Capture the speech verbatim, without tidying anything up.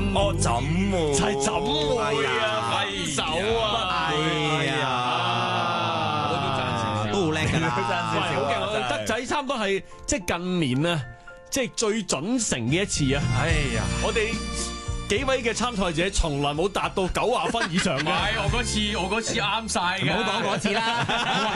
哦枕喎， 係枕會啊， 係手啊， 哎呀， 我都讚少少， 都好叻㗎啦， 喂，好勁！我德仔差唔多係即係近年啊，即係最準成嘅一次啊！ 哎呀， 我哋幾位嘅參賽者從來冇達到九十分以上嘅。 唔係，我嗰次我嗰次啱晒㗎。 唔好講嗰次啦。